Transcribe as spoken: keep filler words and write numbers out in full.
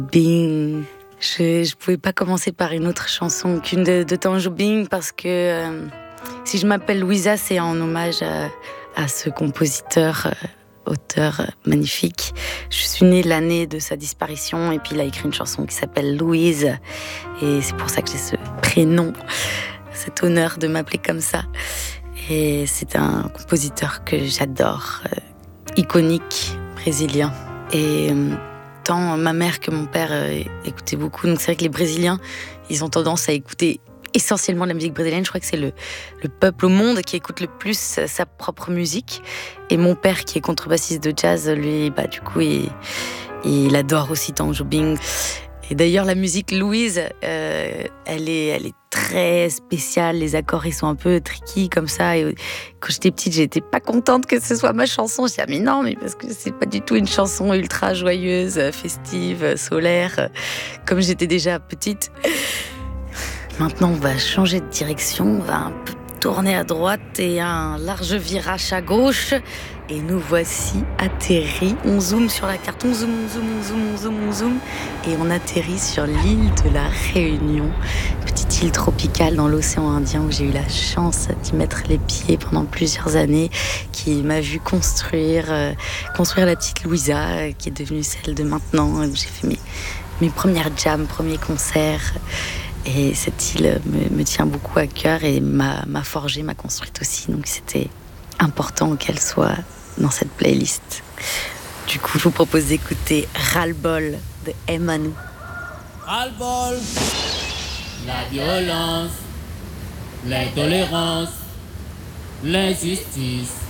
Bing. Je ne pouvais pas commencer par une autre chanson qu'une de, de Tanjo Bing parce que euh, si je m'appelle Louisa, c'est en hommage à, à ce compositeur, euh, auteur euh, magnifique. Je suis née l'année de sa disparition et puis il a écrit une chanson qui s'appelle Louise et c'est pour ça que j'ai ce prénom, cet honneur de m'appeler comme ça. Et c'est un compositeur que j'adore, euh, iconique, brésilien. Et euh, tant ma mère que mon père euh, écoutaient beaucoup. Donc c'est vrai que les Brésiliens, ils ont tendance à écouter essentiellement de la musique brésilienne. Je crois que c'est le, le peuple au monde qui écoute le plus sa, sa propre musique. Et mon père, qui est contrebassiste de jazz, lui, bah, du coup, il, il adore aussi Tanjo Bing. Et d'ailleurs, la musique Louise, euh, elle est, elle est très spéciale. Les accords, ils sont un peu tricky comme ça. Et quand j'étais petite, j'étais pas contente que ce soit ma chanson. Je disais, ah, mais non, mais parce que c'est pas du tout une chanson ultra joyeuse, festive, solaire, comme j'étais déjà petite. Maintenant, on va changer de direction. On va un peu tourner à droite et un large virage à gauche. Et nous voici atterris. On zoome sur la carte, on zoome, on zoome, on zoome, on zoome, on zoome. Et on atterrit sur l'île de la Réunion. Petite île tropicale dans l'océan Indien où j'ai eu la chance d'y mettre les pieds pendant plusieurs années, qui m'a vu construire, euh, construire la petite Louisa, euh, qui est devenue celle de maintenant. J'ai fait mes, mes premières jams, premiers concerts. Et cette île me, me tient beaucoup à cœur et m'a, m'a forgée, m'a construite aussi. Donc c'était important qu'elle soit dans cette playlist. Du coup, je vous propose d'écouter Ras-le-bol de Emmanuel. Ras-le-bol, la violence, l'intolérance, l'injustice.